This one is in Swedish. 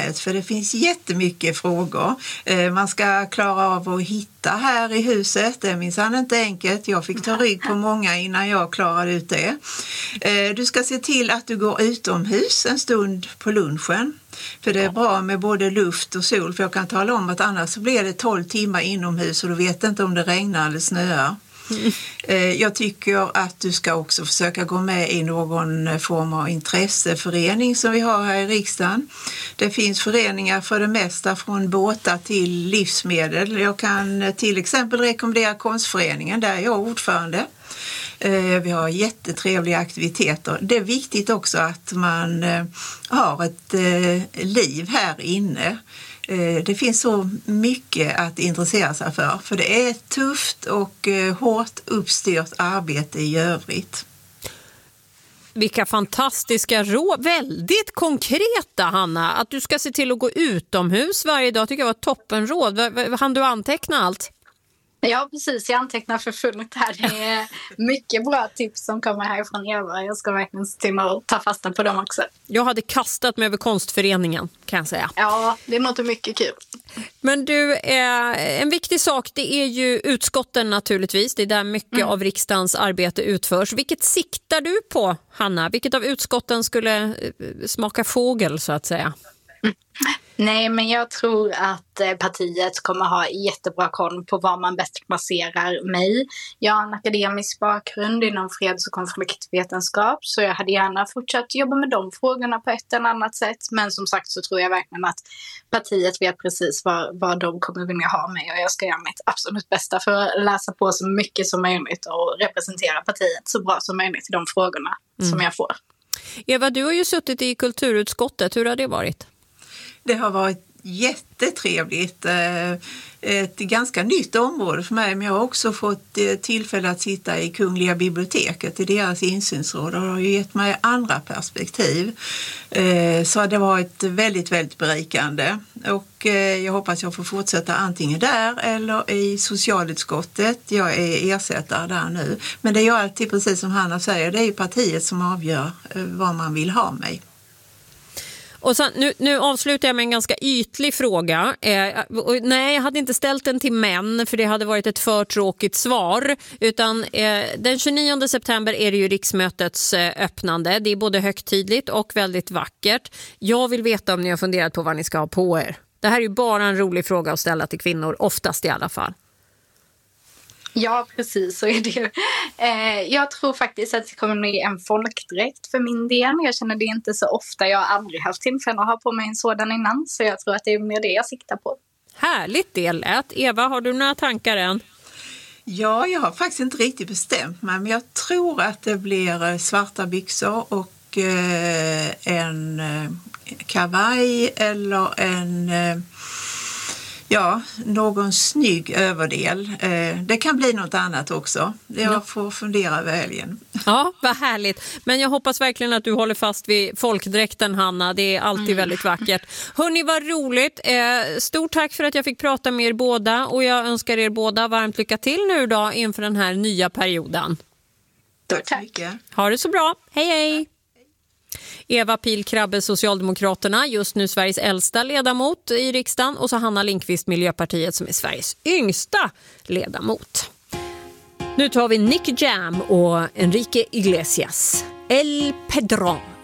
helst, för det finns jättemycket frågor. Man ska klara av att hitta här i huset. Det är minsann inte enkelt. Jag fick ta rygg på många innan jag klarade ut det. Du ska se till att du går utomhus en stund på lunchen. För det är bra med både luft och sol. För jag kan tala om att annars så blir det 12 timmar inomhus och du vet inte om det regnar eller snöar. Jag tycker att du ska också försöka gå med i någon form av intresseförening som vi har här i riksdagen. Det finns föreningar för det mesta från båtar till livsmedel. Jag kan till exempel rekommendera Konstföreningen, där är jag ordförande. Vi har jättetrevliga aktiviteter. Det är viktigt också att man har ett liv här inne. Det finns så mycket att intressera sig för det är ett tufft och hårt uppstyrt arbete i övrigt. Vilka fantastiska råd, väldigt konkreta Hanna, att du ska se till att gå utomhus varje dag tycker jag var toppenråd. Hann du anteckna allt? Ja, precis. Jag antecknar för fullt här. Det är mycket bra tips som kommer härifrån Eva. Jag ska verkligen se till att ta fasta på dem också. Jag hade kastat mig över Konstföreningen, kan jag säga. Ja, det låter mycket kul. Men du, en viktig sak, det är ju utskotten naturligtvis. Det är där mycket av riksdagens arbete utförs. Vilket siktar du på, Hanna? Vilket av utskotten skulle smaka fågel, så att säga? Nej, men jag tror att partiet kommer ha jättebra koll på var man bäst placerar mig. Jag har en akademisk bakgrund inom freds- och konfliktvetenskap, så jag hade gärna fortsatt jobba med de frågorna på ett eller annat sätt. Men som sagt så tror jag verkligen att partiet vet precis vad de kommer vilja ha mig, och jag ska göra mitt absolut bästa för att läsa på så mycket som möjligt och representera partiet så bra som möjligt i de frågorna som jag får. Eva, du har ju suttit i kulturutskottet. Hur har det varit? Det har varit jättetrevligt. Ett ganska nytt område för mig, men jag har också fått tillfälle att sitta i Kungliga biblioteket i deras insynsråd, och det har ju gett mig andra perspektiv. Så det har varit väldigt, väldigt berikande, och jag hoppas jag får fortsätta antingen där eller i socialutskottet. Jag är ersättare där nu, men det är ju alltid precis som Hanna säger, det är ju partiet som avgör vad man vill ha mig. Och sen, nu avslutar jag med en ganska ytlig fråga. Nej, jag hade inte ställt den till män, för det hade varit ett för tråkigt svar. Utan den 29 september är det ju riksmötets öppnande. Det är både högtidligt och väldigt vackert. Jag vill veta om ni har funderat på vad ni ska ha på er. Det här är ju bara en rolig fråga att ställa till kvinnor, oftast i alla fall. Ja, precis, så är det ju. Jag tror faktiskt att det kommer bli en folkdräkt för min del. Jag känner det inte så ofta. Jag har aldrig haft tillfälle att ha på mig en sådan innan. Så jag tror att det är mer det jag siktar på. Härligt det lät. Eva, har du några tankar än? Ja, jag har faktiskt inte riktigt bestämt mig. Men jag tror att det blir svarta byxor och en kavaj eller någon snygg överdel. Det kan bli något annat också. Jag får fundera över helgen. Ja, vad härligt. Men jag hoppas verkligen att du håller fast vid folkdräkten, Hanna. Det är alltid väldigt vackert. Hörrni, vad roligt. Stort tack för att jag fick prata med er båda, och jag önskar er båda varmt lycka till nu då inför den här nya perioden. Tack så mycket. Ha det så bra. Hej hej! Eva Pil Krabbe, Socialdemokraterna, just nu Sveriges äldsta ledamot i riksdagen, och så Hanna Lindqvist, Miljöpartiet, som är Sveriges yngsta ledamot. Nu tar vi Nicky Jam och Enrique Iglesias, El Pedrón.